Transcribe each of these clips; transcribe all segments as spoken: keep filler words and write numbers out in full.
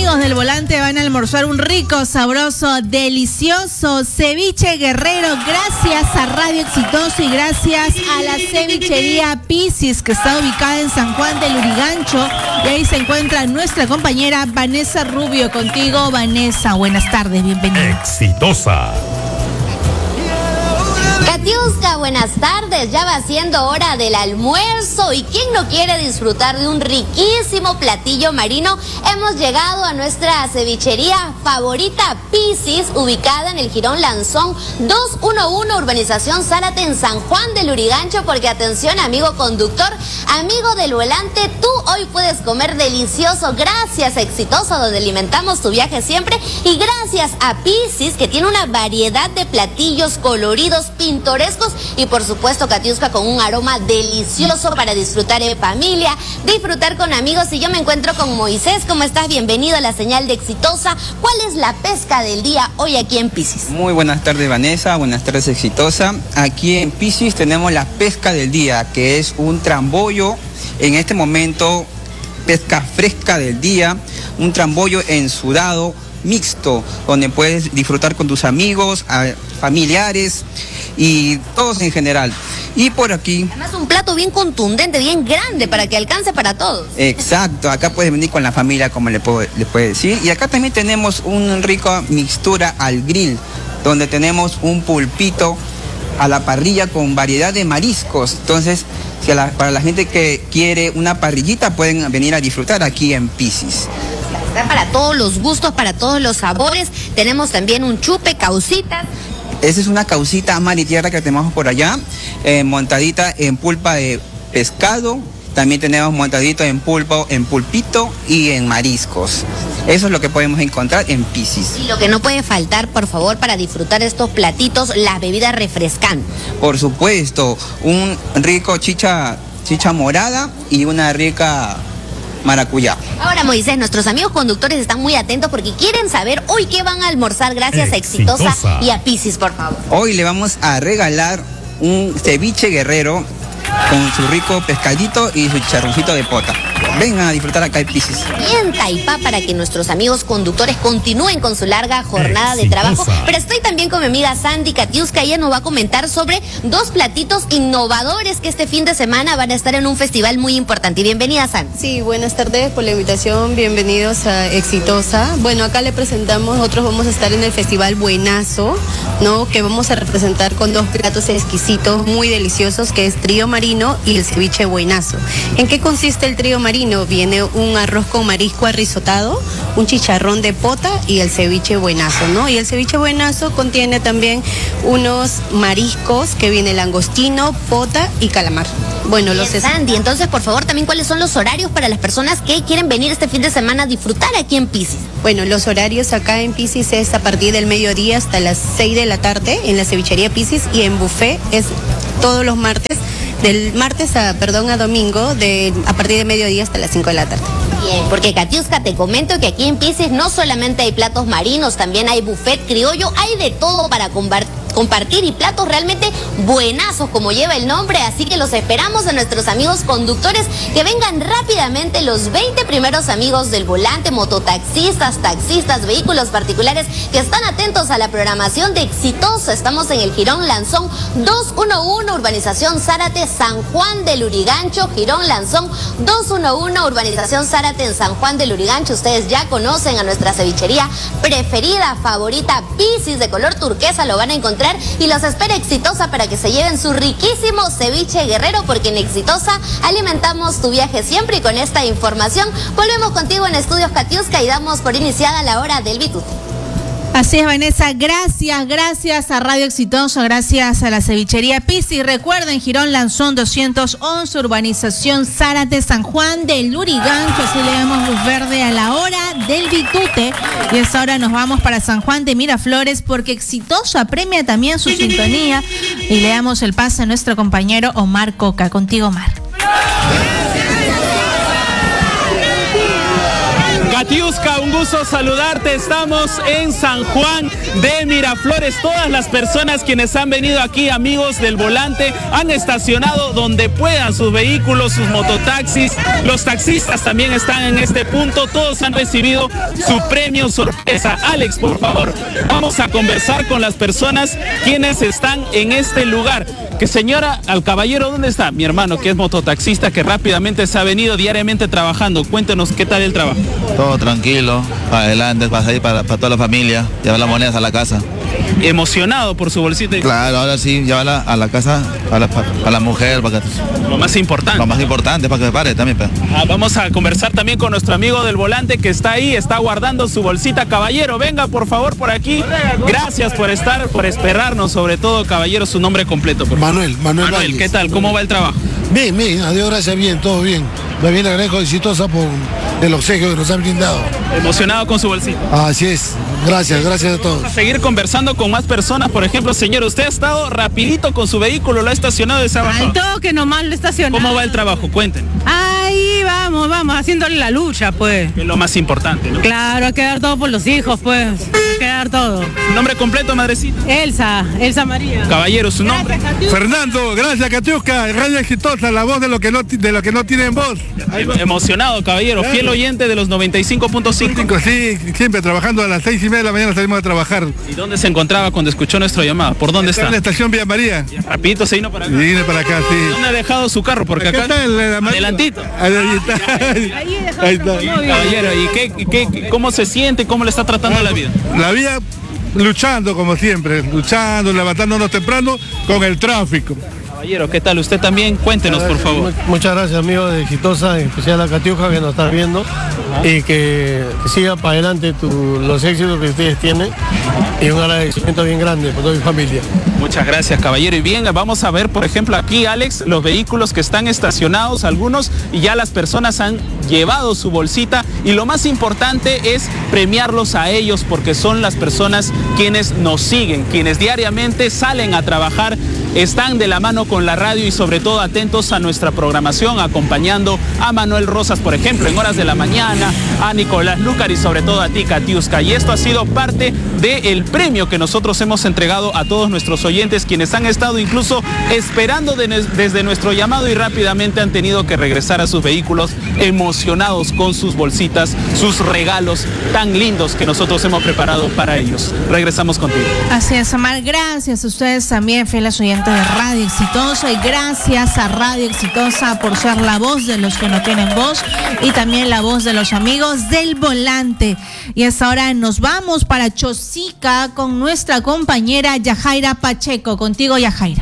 amigos del volante van a almorzar un rico, sabroso, delicioso ceviche guerrero gracias a Radio Exitoso y gracias a la cevichería Pisis, que está ubicada en San Juan del Lurigancho, y ahí se encuentra nuestra compañera Vanessa Rubio. Contigo, Vanessa, buenas tardes, bienvenida. Exitosa. Katiuska, buenas tardes. Ya va siendo hora del almuerzo y ¿quién no quiere disfrutar de un riquísimo platillo marino? Hemos llegado a nuestra cevichería favorita, Pisis, ubicada en el Jirón Lanzón doscientos once, urbanización Zárate, en San Juan del Lurigancho, porque atención, amigo conductor, amigo del volante, tú hoy puedes comer delicioso gracias a Exitosa, donde alimentamos tu viaje siempre, y gracias a Pisis, que tiene una variedad de platillos coloridos, pintorescos y por supuesto, Katiuska, con un aroma delicioso para disfrutar en familia, disfrutar con amigos. Y yo me encuentro con Moisés. ¿Cómo estás? Bienvenido a la señal de Exitosa. ¿Cuál es la pesca del día hoy aquí en Pisis? Muy buenas tardes, Vanessa. Buenas tardes, Exitosa. Aquí en Pisis tenemos la pesca del día, que es un trambollo. En este momento, pesca fresca del día, un trambollo ensudado mixto, donde puedes disfrutar con tus amigos, familiares y todos en general. Y por aquí... Además un plato bien contundente, bien grande, para que alcance para todos. Exacto, acá puedes venir con la familia, como le puedo, le puedo decir. Y acá también tenemos una rica mixtura al grill, donde tenemos un pulpito a la parrilla con variedad de mariscos. Entonces, si a la, para la gente que quiere una parrillita, pueden venir a disfrutar aquí en Pisis. Está para todos los gustos, para todos los sabores. Tenemos también un chupe, caucitas. Esa es una caucita mar y tierra que tenemos por allá, eh, montadita en pulpa de pescado. También tenemos montadito en pulpo, en pulpito y en mariscos. Eso es lo que podemos encontrar en Pisis. Y lo que no puede faltar, por favor, para disfrutar estos platitos, las bebidas refrescantes. Por supuesto, un rico chicha, chicha morada y una rica maracuyá. Ahora, Moisés, nuestros amigos conductores están muy atentos porque quieren saber hoy qué van a almorzar gracias Exitosa. a Exitosa y a Pisis, por favor. Hoy le vamos a regalar un ceviche guerrero con su rico pescadito y su chicharroncito de pota. Vengan a disfrutar acá en Pisis. Bien, Taipá, para que nuestros amigos conductores continúen con su larga jornada de Exitosa. trabajo. Pero estoy también con mi amiga Sandy Katiuska. Ella nos va a comentar sobre dos platitos innovadores que este fin de semana van a estar en un festival muy importante. Y bienvenida, Sandy. Sí, buenas tardes por la invitación. Bienvenidos a Exitosa. Bueno, acá le presentamos, nosotros vamos a estar en el Festival Buenazo, ¿no? Que vamos a representar con dos platos exquisitos, muy deliciosos, que es trío marino y el ceviche buenazo. ¿En qué consiste el trío marino? Viene un arroz con marisco arrisotado, un chicharrón de pota y el ceviche buenazo, ¿no? Y el ceviche buenazo contiene también unos mariscos que viene langostino, pota y calamar. Bueno, los Bien, Sandy, entonces, por favor, también cuáles son los horarios para las personas que quieren venir este fin de semana a disfrutar aquí en Pisis. Bueno, los horarios acá en Pisis es a partir del mediodía hasta las seis de la tarde en la cevichería Pisis, y en buffet es todos los martes, del martes a, perdón, a domingo, de, a partir de mediodía hasta las cinco de la tarde. Bien, porque Katiuska, te comento que aquí en Pisis no solamente hay platos marinos, también hay buffet criollo, hay de todo para compartir. compartir y platos realmente buenazos, como lleva el nombre. Así que los esperamos a nuestros amigos conductores que vengan rápidamente, los veinte primeros amigos del volante, mototaxistas, taxistas, vehículos particulares que están atentos a la programación de Exitosa. Estamos en el Jirón Lanzón doscientos once, urbanización Zárate, San Juan del Lurigancho. Jirón Lanzón doscientos once, urbanización Zárate, en San Juan del Lurigancho. Ustedes ya conocen a nuestra cevichería preferida, favorita, Pisis, de color turquesa. Lo van a encontrar y los espera Exitosa para que se lleven su riquísimo ceviche guerrero, porque en Exitosa alimentamos tu viaje siempre. Y con esta información volvemos contigo en Estudios Katiuska y damos por iniciada la hora del Bitute. Así es, Vanessa, gracias, gracias a Radio Exitoso, gracias a la cevichería Pisis. Recuerden, Jirón Lanzón doscientos once, urbanización Zárate, San Juan del Lurigancho. Así le damos luz verde a la hora del Bitute. Y es ahora nos vamos para San Juan de Miraflores, porque Exitoso apremia también su sintonía. Y le damos el pase a nuestro compañero Omar Coca. Contigo, Omar. Katiuska, un gusto saludarte. Estamos en San Juan de Miraflores. Todas las personas quienes han venido aquí, amigos del volante, han estacionado donde puedan sus vehículos, sus mototaxis. Los taxistas también están en este punto. Todos han recibido su premio sorpresa. Alex, por favor, vamos a conversar con las personas quienes están en este lugar. Que señora, al caballero, ¿dónde está? Mi hermano, que es mototaxista, que rápidamente se ha venido diariamente trabajando. Cuéntenos qué tal el trabajo. Todo tranquilo, para adelante, para salir para, para toda la familia, llevar las monedas a la casa. Emocionado por su bolsita. Claro, ahora sí, llevarla a la casa, a la, a la mujer. Para que, lo más importante. Lo más importante, para que me pare también. Pues. Ah, vamos a conversar también con nuestro amigo del volante que está ahí, está guardando su bolsita. Caballero, venga por favor por aquí. Gracias por estar, por esperarnos, sobre todo, caballero, su nombre completo. Por favor. Manuel, Manuel, Manuel, ¿qué tal? ¿Cómo va el trabajo? Bien, bien, adiós, gracias, bien, todo bien. Me viene agradezco exitosa por el obsequio que nos han brindado. Emocionado con su bolsita. Así es, gracias, gracias a todos. Vamos a seguir conversando con más personas. Por ejemplo, señor, usted ha estado rapidito con su vehículo, lo ha estacionado de sábado. Al toque nomás lo estacionado. ¿Cómo va el trabajo? Cuéntenos. Ahí vamos, vamos, haciéndole la lucha, pues. Que es lo más importante, ¿no? Claro, hay que dar todo por los hijos, pues. Hay que dar todo. ¿Nombre completo, madrecita? Elsa, Elsa María. Caballero, ¿su nombre? Gracias, Fernando, gracias, Katiuska, radio exitosa, la voz de los que no, de los que no tienen voz. Emocionado, caballero, Claro. Fiel oyente de los noventa y cinco punto cinco. Sí, siempre trabajando a las seis y media de la mañana salimos a trabajar. ¿Y dónde se encontraba cuando escuchó nuestra llamada? ¿Por dónde Está está? en la estación Villa María. Rapidito se vino para acá. Y vine para acá, sí. ¿Dónde ha dejado su carro? Porque acá, Acá está el- el- adelantito. Ahí está. Ahí está. Caballero, ¿y qué, qué- qué- cómo se siente? ¿Cómo le está tratando la vida? La vida luchando como siempre, luchando, levantándonos temprano con el tráfico. Caballero, ¿qué tal? Usted también, cuéntenos, por favor. Muchas gracias, amigos de Exitosa, en especial a Katiuska que nos está viendo, y que, que siga para adelante tu- los éxitos que ustedes tienen, y un agradecimiento bien grande por toda mi familia. Muchas gracias, caballero. Y bien, vamos a ver, por ejemplo, aquí, Alex, los vehículos que están estacionados, algunos, y ya las personas han llevado su bolsita. Y lo más importante es premiarlos a ellos, porque son las personas quienes nos siguen, quienes diariamente salen a trabajar, están de la mano con la radio y sobre todo atentos a nuestra programación, acompañando a Manuel Rosas, por ejemplo, en horas de la mañana, a Nicolás Lúcar y sobre todo a ti, Katiuska. Y esto ha sido parte del premio que nosotros hemos entregado a todos nuestros oyentes, quienes han estado incluso esperando de, desde nuestro llamado y rápidamente han tenido que regresar a sus vehículos emocionados con sus bolsitas, sus regalos tan lindos que nosotros hemos preparado para ellos. Regresamos contigo. Así es, Omar, gracias a ustedes también, fieles oyentes de Radio Exitosa, y gracias a Radio Exitosa por ser la voz de los que no tienen voz y también la voz de los amigos del volante. Y hasta ahora nos vamos para Chosica con nuestra compañera Yajaira Pacheco. Contigo, Yajaira.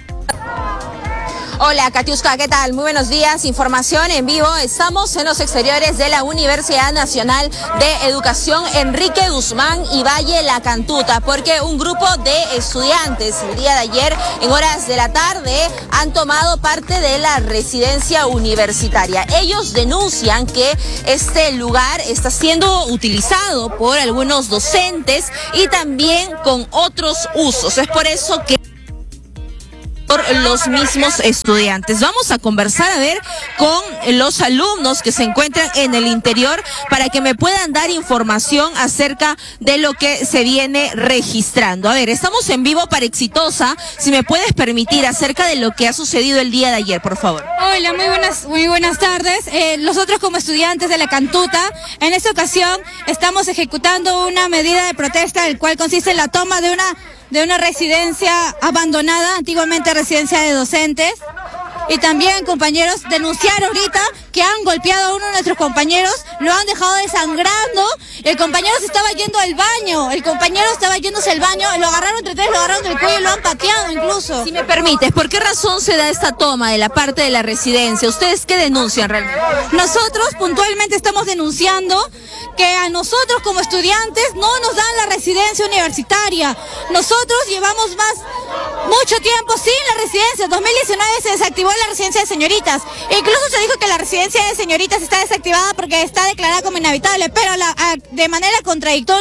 Hola, Katiuska, ¿qué tal? Muy buenos días. Información en vivo. Estamos en los exteriores de la Universidad Nacional de Educación Enrique Guzmán y Valle La Cantuta, porque un grupo de estudiantes el día de ayer, en horas de la tarde, han tomado parte de la residencia universitaria. Ellos denuncian que este lugar está siendo utilizado por algunos docentes y también con otros usos. Es por eso que los mismos estudiantes. Vamos a conversar a ver con los alumnos que se encuentran en el interior para que me puedan dar información acerca de lo que se viene registrando. A ver, estamos en vivo para Exitosa. Si me puedes permitir acerca de lo que ha sucedido el día de ayer, por favor. Hola, muy buenas, muy buenas tardes. Eh, nosotros como estudiantes de La Cantuta, en esta ocasión estamos ejecutando una medida de protesta, el cual consiste en la toma de una de una residencia abandonada, antiguamente residencia de docentes. Y también, compañeros, denunciar ahorita que han golpeado a uno de nuestros compañeros, lo han dejado desangrando. El compañero se estaba yendo al baño, el compañero estaba yéndose al baño, lo agarraron entre tres, lo agarraron del cuello y lo han pateado incluso. Si me permites, ¿por qué razón se da esta toma de la parte de la residencia? ¿Ustedes qué denuncian realmente? Nosotros puntualmente estamos denunciando que a nosotros como estudiantes no nos dan la residencia universitaria. Nosotros llevamos más, mucho tiempo sin la residencia. dos mil diecinueve se desactivó la residencia de señoritas. Incluso se dijo que la residencia de señoritas está desactivada porque está declarada como inhabitable, pero la, a, de manera contradictoria,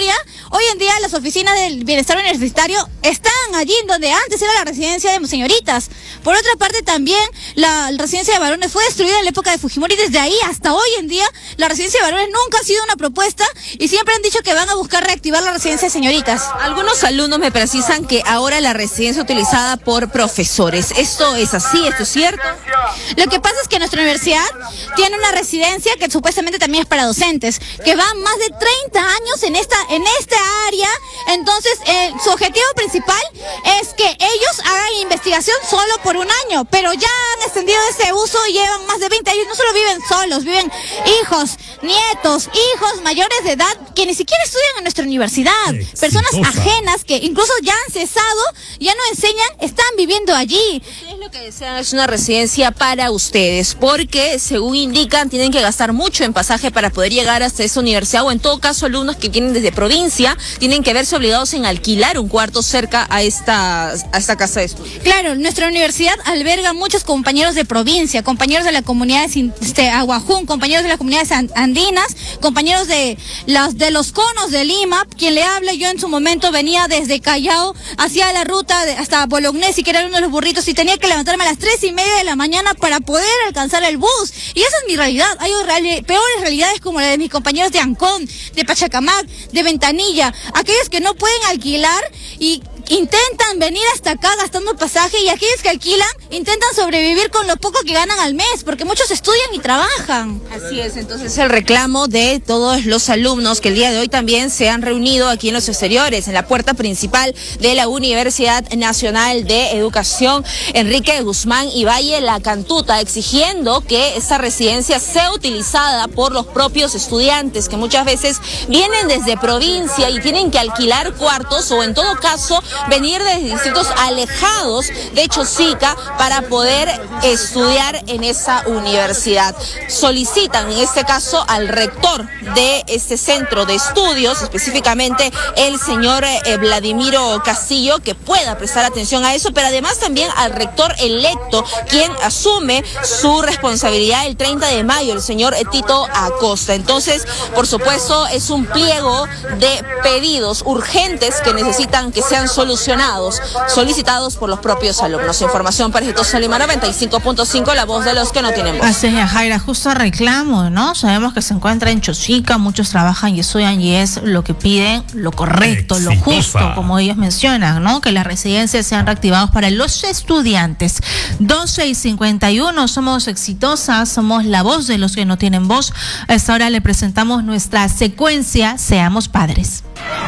Hoy en día las oficinas del bienestar universitario están allí donde antes era la residencia de señoritas. Por otra parte, también la residencia de varones fue destruida en la época de Fujimori. Desde ahí hasta hoy en día la residencia de varones nunca ha sido una propuesta y siempre han dicho que van a buscar reactivar la residencia de señoritas. Algunos alumnos me precisan que ahora la residencia es utilizada por profesores. ¿Esto es así? ¿Esto es cierto? Lo que pasa es que nuestra universidad tiene una residencia que supuestamente también es para docentes, que van más de treinta años en esta, en esta área. Entonces, eh, su objetivo principal es que ellos hagan investigación solo por un año, pero ya han extendido ese uso y llevan más de veinte años. No solo viven solos, viven hijos, nietos, hijos mayores de edad que ni siquiera estudian en nuestra universidad. Exitosa. Personas ajenas que incluso ya han cesado, ya no enseñan, están viviendo allí. Ustedes lo que desean es una residencia para ustedes, porque según indican tienen que gastar mucho en pasaje para poder llegar hasta esa universidad, o en todo caso alumnos que vienen desde provincia tienen que verse obligados en alquilar un cuarto cerca a esta, a esta casa de estudios. Claro, nuestra universidad alberga muchos compañeros de provincia, compañeros de la comunidad de este, Aguajún, compañeros de las comunidades andinas, compañeros de, las, de los conos de Lima. Quien le habla, yo en su momento venía desde Callao hacia la ruta de, hasta Bolognesi, que era uno de los burritos, y tenía que levantarme a las tres y media de la mañana para poder alcanzar el bus. Y esa es mi realidad. Hay real, peores realidades como la de mis compañeros de Ancón, de Pachacamac, de Ventanilla, aquellos que no pueden alquilar y intentan venir hasta acá gastando pasaje, y aquellos que alquilan intentan sobrevivir con lo poco que ganan al mes, porque muchos estudian y trabajan. Así es, entonces el reclamo de todos los alumnos que el día de hoy también se han reunido aquí en los exteriores, en la puerta principal de la Universidad Nacional de Educación Enrique Guzmán y Valle La Cantuta, exigiendo que esa residencia sea utilizada por los propios estudiantes, que muchas veces vienen desde provincia y tienen que alquilar cuartos, o en todo caso venir de distritos alejados de Chosica para poder estudiar en esa universidad. Solicitan en este caso al rector de este centro de estudios, específicamente el señor eh, Vladimiro Castillo, que pueda prestar atención a eso, pero además también al rector electo, quien asume su responsabilidad el treinta de mayo, el señor Tito Acosta. Entonces, por supuesto, es un pliego de pedidos urgentes que necesitan que sean solucionados, solicitados por los propios alumnos. Información para Exitosa Lima noventa y cinco punto cinco, la voz de los que no tienen voz. Así es, Jaira, justo reclamo, ¿no? Sabemos que se encuentra en Chosica, muchos trabajan y estudian y es lo que piden, lo correcto, Exitosa. Lo justo, como ellos mencionan, ¿no? Que las residencias sean reactivadas para los estudiantes. doce y cincuenta y uno, somos Exitosa, somos la voz de los que no tienen voz. A esta hora le presentamos nuestra secuencia Seamos Padres.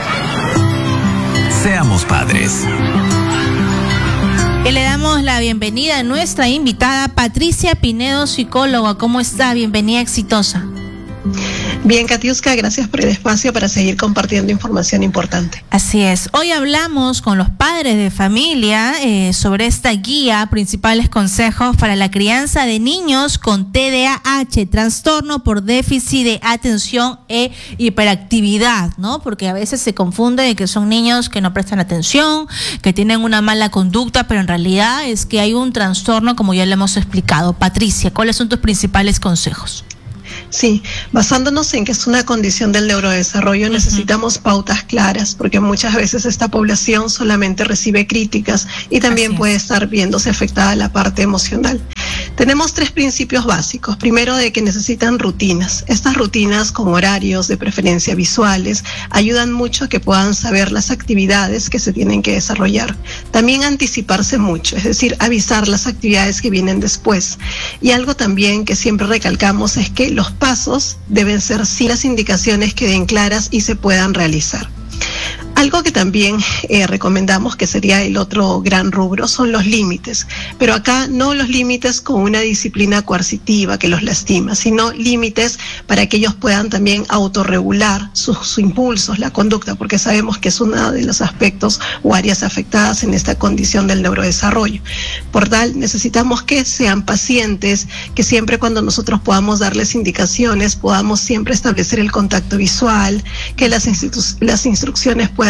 Seamos Padres. Y le damos la bienvenida a nuestra invitada Patricia Pinedo, psicóloga. ¿Cómo está? Bienvenida, Exitosa. Bien, Katiuska, gracias por el espacio para seguir compartiendo información importante. Así es. Hoy hablamos con los padres de familia eh, sobre esta guía, principales consejos para la crianza de niños con T D A H, trastorno por déficit de atención e hiperactividad, ¿no? Porque a veces se confunde de que son niños que no prestan atención, que tienen una mala conducta, pero en realidad es que hay un trastorno, como ya le hemos explicado. Patricia, ¿cuáles son tus principales consejos? Sí, basándonos en que es una condición del neurodesarrollo, uh-huh. necesitamos pautas claras, porque muchas veces esta población solamente recibe críticas y también puede estar viéndose afectada la parte emocional. Tenemos tres principios básicos. Primero, de que necesitan rutinas. Estas rutinas con horarios, de preferencia visuales, ayudan mucho a que puedan saber las actividades que se tienen que desarrollar. También anticiparse mucho, es decir, avisar las actividades que vienen después. Y algo también que siempre recalcamos es que los pasos deben ser sin las indicaciones queden claras y se puedan realizar. Algo que también eh, recomendamos, que sería el otro gran rubro, son los límites. Pero acá no los límites con una disciplina coercitiva que los lastima, sino límites para que ellos puedan también autorregular sus, sus impulsos, la conducta, porque sabemos que es uno de los aspectos o áreas afectadas en esta condición del neurodesarrollo. Por tal, necesitamos que sean pacientes, que siempre cuando nosotros podamos darles indicaciones, podamos siempre establecer el contacto visual, que las, institu- las instrucciones puedan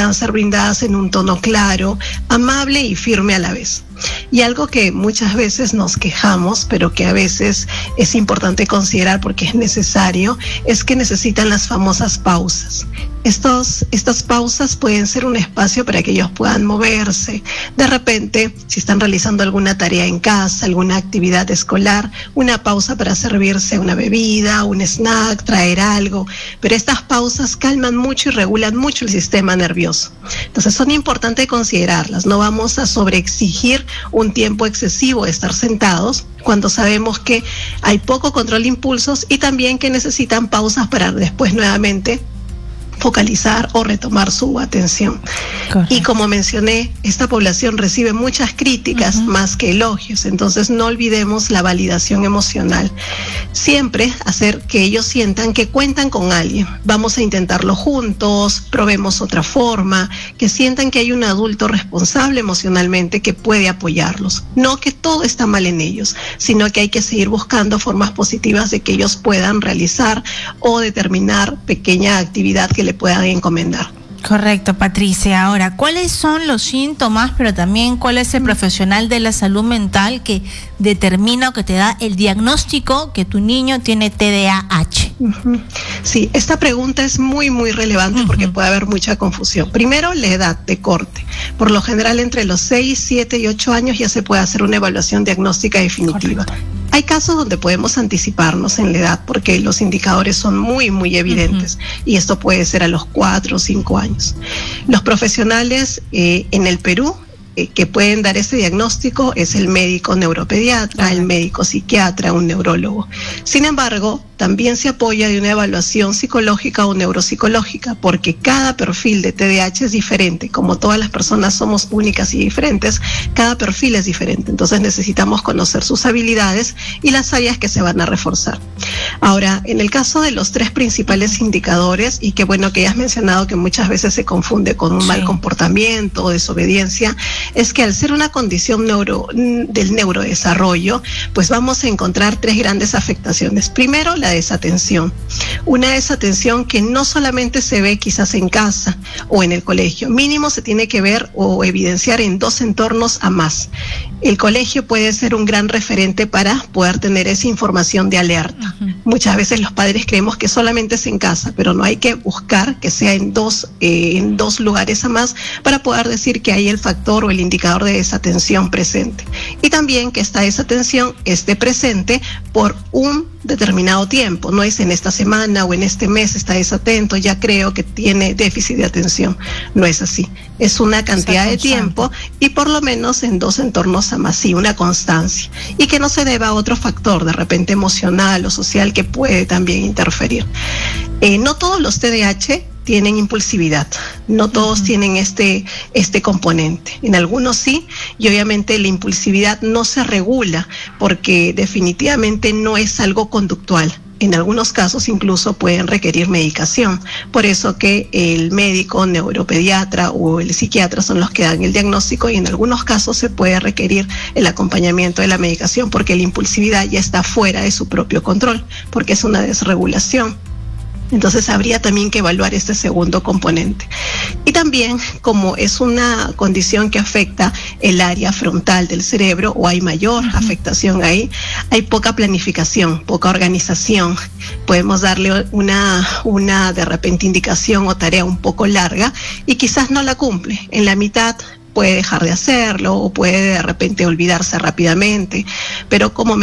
puedan ser brindadas en un tono claro, amable y firme a la vez. Y algo que muchas veces nos quejamos, pero que a veces es importante considerar porque es necesario, es que necesitan las famosas pausas. Estos, estas pausas pueden ser un espacio para que ellos puedan moverse. De repente, si están realizando alguna tarea en casa, alguna actividad escolar, una pausa para servirse una bebida, un snack, traer algo. Pero estas pausas calman mucho y regulan mucho el sistema nervioso. Entonces son importantes considerarlas. No vamos a sobreexigir un tiempo excesivo de estar sentados cuando sabemos que hay poco control de impulsos y también que necesitan pausas para después nuevamente focalizar o retomar su atención. Correcto. Y como mencioné, esta población recibe muchas críticas uh-huh. más que elogios, entonces no olvidemos la validación emocional. Siempre hacer que ellos sientan que cuentan con alguien. Vamos a intentarlo juntos, probemos otra forma, que sientan que hay un adulto responsable emocionalmente que puede apoyarlos. No que todo está mal en ellos, sino que hay que seguir buscando formas positivas de que ellos puedan realizar o determinar pequeña actividad que le puedan encomendar. Correcto, Patricia. Ahora, ¿cuáles son los síntomas, pero también cuál es el profesional de la salud mental que determina o que te da el diagnóstico que tu niño tiene T D A H? Uh-huh. Sí, esta pregunta es muy, muy relevante uh-huh. porque puede haber mucha confusión. Primero, la edad de corte. Por lo general, entre los seis, siete y ocho años ya se puede hacer una evaluación diagnóstica definitiva. Correcto. Hay casos donde podemos anticiparnos en la edad porque los indicadores son muy, muy evidentes uh-huh. y esto puede ser a los cuatro o cinco años. Los profesionales eh, en el Perú eh, que pueden dar ese diagnóstico es el médico neuropediatra, uh-huh. el médico psiquiatra, un neurólogo. Sin embargo, también se apoya de una evaluación psicológica o neuropsicológica, porque cada perfil de T D A H es diferente. Como todas las personas somos únicas y diferentes, cada perfil es diferente. Entonces necesitamos conocer sus habilidades y las áreas que se van a reforzar. Ahora, en el caso de los tres principales indicadores, y que bueno que ya has mencionado que muchas veces se confunde con un sí. mal comportamiento o desobediencia, es que al ser una condición neuro, del neurodesarrollo, pues vamos a encontrar tres grandes afectaciones. Primero, la desatención. Una desatención que no solamente se ve quizás en casa o en el colegio, mínimo se tiene que ver o evidenciar en dos entornos a más. El colegio puede ser un gran referente para poder tener esa información de alerta. Uh-huh. Muchas veces los padres creemos que solamente es en casa, pero no hay que buscar que sea en dos, eh, en dos lugares a más para poder decir que hay el factor o el indicador de desatención presente. Y también que esta desatención esté presente por un determinado tiempo, no es en esta semana o en este mes está desatento, ya creo que tiene déficit de atención. No es así, es una cantidad de tiempo y por lo menos en dos entornos a más, sí, una constancia, y que no se deba a otro factor de repente emocional o social que puede también interferir. Eh, no todos los T D A H tienen impulsividad, no todos uh-huh. tienen este, este componente, en algunos sí, y obviamente la impulsividad no se regula porque definitivamente no es algo conductual. En algunos casos incluso pueden requerir medicación, por eso que el médico neuropediatra o el psiquiatra son los que dan el diagnóstico y en algunos casos se puede requerir el acompañamiento de la medicación porque la impulsividad ya está fuera de su propio control, porque es una desregulación. Entonces habría también que evaluar este segundo componente. Y también, como es una condición que afecta el área frontal del cerebro o hay mayor uh-huh. afectación ahí, hay poca planificación, poca organización. Podemos darle una, una de repente indicación o tarea un poco larga y quizás no la cumple. En la mitad puede dejar de hacerlo o puede de repente olvidarse rápidamente, pero como